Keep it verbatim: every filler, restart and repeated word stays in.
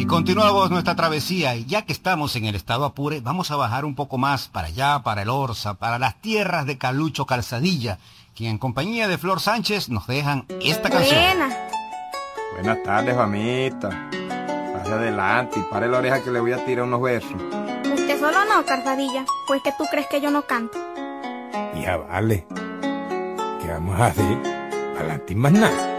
Y continuamos nuestra travesía, y ya que estamos en el estado Apure, vamos a bajar un poco más para allá, para el Orza, para las tierras de Calucho Calzadilla, quien en compañía de Flor Sánchez nos dejan esta canción. Buena. Buenas tardes, mamita. Pase adelante y pare la oreja que le voy a tirar unos versos. Usted solo no, Calzadilla, pues que tú crees que yo no canto. Ya vale. ¿Qué vamos a hacer? Adelante y más nada.